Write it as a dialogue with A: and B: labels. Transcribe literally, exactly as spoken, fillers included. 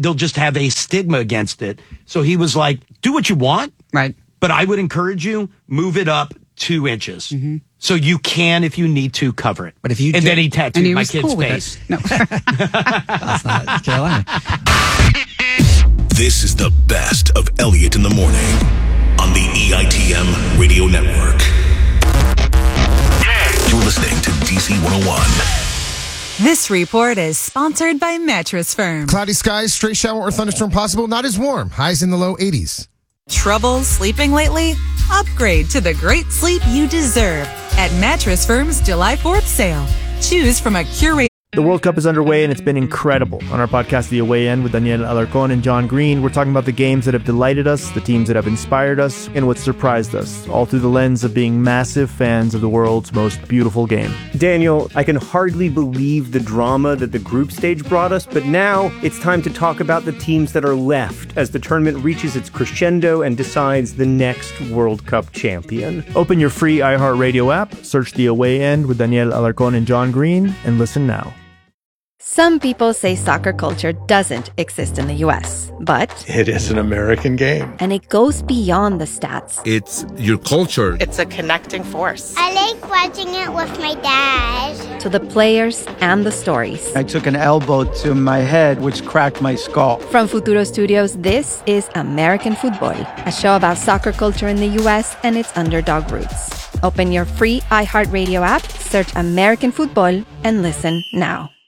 A: they'll just have a stigma against it. So he was like, do what you want.
B: Right.
A: But I would encourage you, move it up two inches.
B: Mm-hmm.
A: So you can, if you need to, cover it.
B: But if you
A: And
B: do,
A: then he tattooed
B: and he
A: my
B: was
A: kid's
B: cool with
A: face.
B: it. No.
C: That's not Carolina.
D: This is the best of Elliott in the Morning on the E I T M Radio Network. You're listening to D C one oh one.
E: This report is sponsored by Mattress Firm.
F: Cloudy skies, stray shower or thunderstorm possible. Not as warm. Highs in the low eighties.
E: Trouble sleeping lately? Upgrade to the great sleep you deserve at Mattress Firm's July fourth sale. Choose from a curated...
G: The World Cup is underway and it's been incredible. On our podcast, The Away End, with Daniel Alarcón and John Green, we're talking about the games that have delighted us, the teams that have inspired us, and what surprised us, all through the lens of being massive fans of the world's most beautiful game.
H: Daniel, I can hardly believe the drama that the group stage brought us, but now it's time to talk about the teams that are left as the tournament reaches its crescendo and decides the next World Cup champion.
G: Open your free iHeartRadio app, search The Away End with Daniel Alarcón and John Green, and listen now.
I: Some people say soccer culture doesn't exist in the U S, but
J: it is an American game.
I: And it goes beyond the stats.
K: It's your culture.
L: It's a connecting force.
M: I like watching it with my dad.
I: To the players and the stories.
N: I took an elbow to my head, which cracked my skull.
I: From Futuro Studios, this is American Football, a show about soccer culture in the U S and its underdog roots. Open your free iHeartRadio app, search American Football, and listen now.